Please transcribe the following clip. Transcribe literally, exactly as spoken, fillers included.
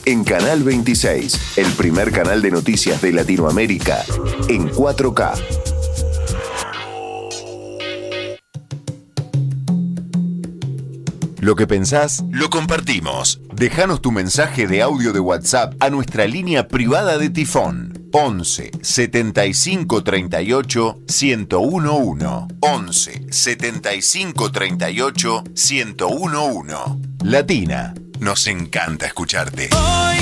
en Canal veintiséis, el primer canal de noticias de Latinoamérica en cuatro K. Lo que pensás, lo compartimos. Déjanos tu mensaje de audio de WhatsApp a nuestra línea privada de Tifón. once setenta y cinco treinta y ocho ciento uno. once setenta y cinco treinta y ocho ciento uno. Latina, nos encanta escucharte. Hoy